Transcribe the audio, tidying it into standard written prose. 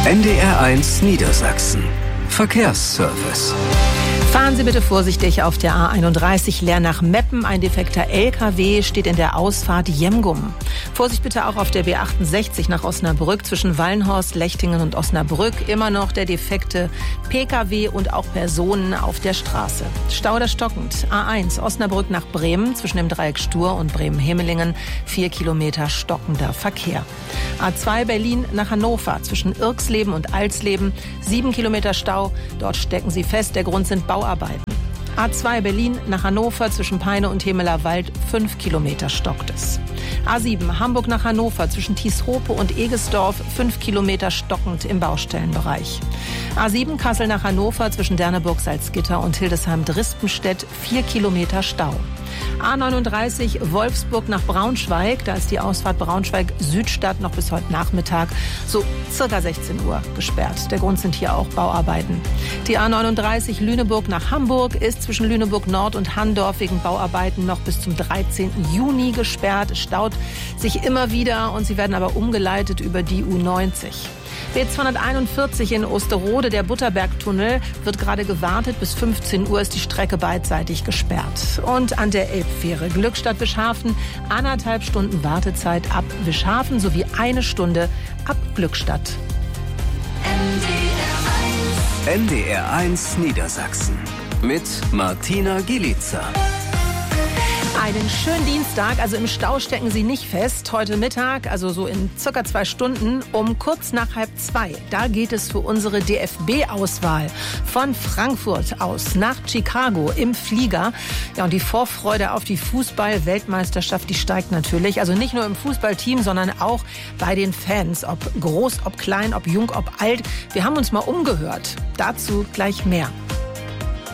NDR1 Niedersachsen. Verkehrsservice. Fahren Sie bitte vorsichtig auf der A31 leer nach Meppen. Ein defekter LKW steht in der Ausfahrt Jemgum. Vorsicht bitte auch auf der B68 nach Osnabrück zwischen Wallenhorst, Lechtingen und Osnabrück. Immer noch der defekte PKW und auch Personen auf der Straße. Stau oder stockend. A1 Osnabrück nach Bremen zwischen dem Dreieck Stur und Bremen-Hemelingen. 4 Kilometer stockender Verkehr. A2 Berlin nach Hannover zwischen Irxleben und Alsleben. 7 Kilometer Stau. Dort stecken sie fest. Der Grund sind Bauarbeiten. A2 Berlin nach Hannover zwischen Peine und Hemelerwald. 5 Kilometer stockt es. A7 Hamburg nach Hannover zwischen Tieshope und Egesdorf. 5 Kilometer stockend im Baustellenbereich. A7 Kassel nach Hannover zwischen Derneburg-Salzgitter und Hildesheim-Drispenstedt. 4 Kilometer Stau. A39 Wolfsburg nach Braunschweig. Da ist die Ausfahrt Braunschweig-Südstadt noch bis heute Nachmittag so circa 16 Uhr gesperrt. Der Grund sind hier auch Bauarbeiten. Die A39 Lüneburg nach Hamburg ist zwischen Lüneburg Nord und Handorf wegen Bauarbeiten noch bis zum 13. Juni gesperrt. Es staut sich immer wieder und sie werden aber umgeleitet über die U90. B241 in Osterode, der Butterbergtunnel, wird gerade gewartet. Bis 15 Uhr ist die Strecke beidseitig gesperrt. Und an der Elbfähre Glückstadt-Wischhafen 1,5 Stunden Wartezeit ab Wischhafen sowie 1 Stunde ab Glückstadt. NDR1 Niedersachsen mit Martina Gielitzer. Einen schönen Dienstag, also im Stau stecken Sie nicht fest. Heute Mittag, also so in circa 2 Stunden, um kurz nach 1:30. Da geht es für unsere DFB-Auswahl von Frankfurt aus nach Chicago im Flieger. Ja, und die Vorfreude auf die Fußball-Weltmeisterschaft, die steigt natürlich. Also nicht nur im Fußballteam, sondern auch bei den Fans. Ob groß, ob klein, ob jung, ob alt. Wir haben uns mal umgehört. Dazu gleich mehr.